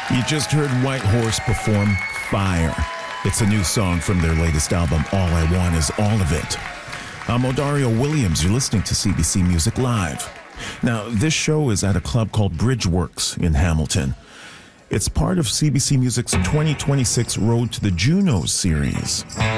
You just heard White Horse perform Fire. It's a new song from their latest album, All I Want Is All of It. I'm Odario Williams. You're listening to CBC Music Live. Now, this show is at a club called Bridgeworks in Hamilton. It's part of CBC Music's 2026 Road to the Junos series.